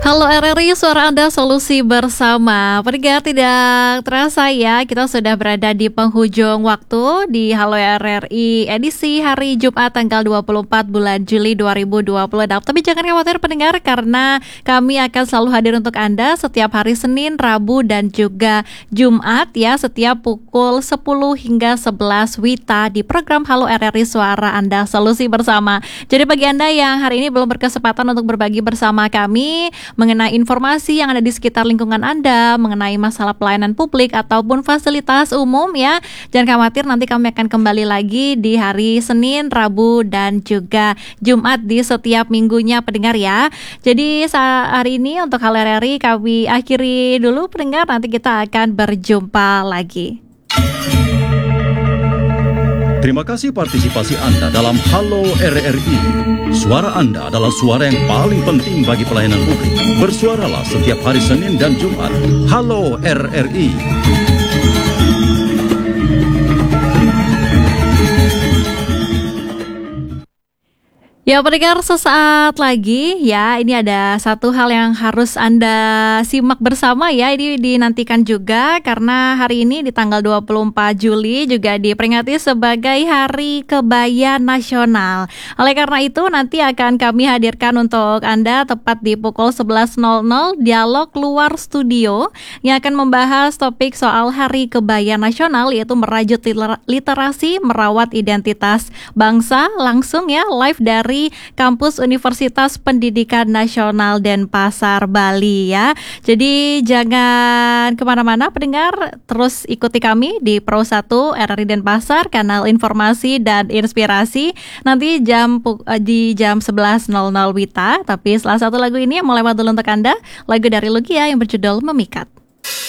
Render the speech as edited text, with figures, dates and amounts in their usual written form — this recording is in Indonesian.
Halo RRI, suara Anda solusi bersama. Pendengar, tidak terasa ya, kita sudah berada di penghujung waktu di Halo RRI edisi hari Jumat tanggal 24 bulan Juli 2020. Tapi jangan khawatir pendengar, karena kami akan selalu hadir untuk Anda setiap hari Senin, Rabu, dan juga Jumat ya, setiap pukul 10 hingga 11 WITA di program Halo RRI, suara Anda solusi bersama. Jadi bagi Anda yang hari ini belum berkesempatan untuk berbagi bersama kami mengenai informasi yang ada di sekitar lingkungan Anda, mengenai masalah pelayanan publik ataupun fasilitas umum ya, jangan khawatir, nanti kami akan kembali lagi di hari Senin, Rabu, dan juga Jumat di setiap minggunya pendengar ya. Jadi hari ini untuk Halo RRI kami akhiri dulu pendengar, nanti kita akan berjumpa lagi. Terima kasih partisipasi Anda dalam Halo RRI. Suara Anda adalah suara yang paling penting bagi pelayanan publik. Bersuaralah setiap hari Senin dan Jumat. Halo RRI. Ya pendengar, sesaat lagi ya, ini ada satu hal yang harus Anda simak bersama ya. Ini dinantikan juga karena hari ini di tanggal 24 Juli juga diperingati sebagai Hari Kebaya Nasional. Oleh karena itu nanti akan kami hadirkan untuk Anda tepat di pukul 11.00 dialog luar studio yang akan membahas topik soal Hari Kebaya Nasional, yaitu merajut literasi merawat identitas bangsa, langsung ya, live dari Kampus Universitas Pendidikan Nasional Denpasar, Bali ya. Jadi jangan kemana-mana pendengar, terus ikuti kami di Pro 1 RRI Denpasar, kanal informasi dan inspirasi. Nanti di jam 11.00 WITA. Tapi salah satu lagu ini yang mau lewat dulu untuk Anda, lagu dari Lugia yang berjudul Memikat.